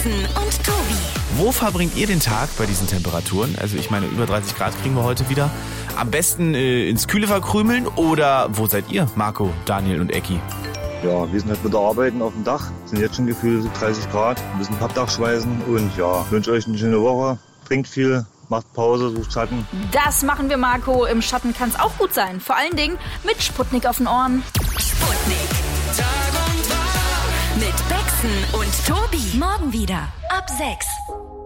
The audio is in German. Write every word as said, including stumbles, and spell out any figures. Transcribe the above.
Baxen und Tobi. Wo verbringt ihr den Tag bei diesen Temperaturen? Also ich meine, über dreißig Grad kriegen wir heute wieder. Am besten äh, ins Kühle verkrümeln oder wo seid ihr, Marco, Daniel und Ecki? Ja, wir sind halt wieder arbeiten auf dem Dach, sind jetzt schon gefühlt dreißig Grad, müssen Pappdach schweißen und ja, wünsche euch eine schöne Woche, trinkt viel, macht Pause, sucht Schatten. Das machen wir, Marco. Im Schatten kann es auch gut sein. Vor allen Dingen mit Sputnik auf den Ohren. Sputnik. Tag und Tag. Mit Baxen und Tobi. Morgen wieder ab sechs.